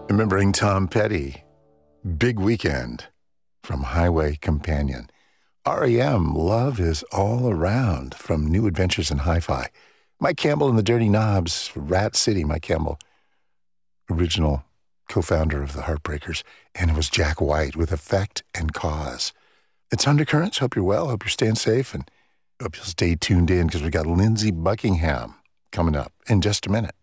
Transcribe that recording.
Remembering Tom Petty, Big Weekend from Highway Companion. REM, Love is All Around from New Adventures in Hi-Fi. Mike Campbell and the Dirty Knobs, Rat City. Mike Campbell, original co-founder of the Heartbreakers, and it was Jack White with Effect and Cause. It's Undercurrents. Hope you're well. Hope you're staying safe, and hope you'll stay tuned in because we got Lindsey Buckingham coming up in just a minute.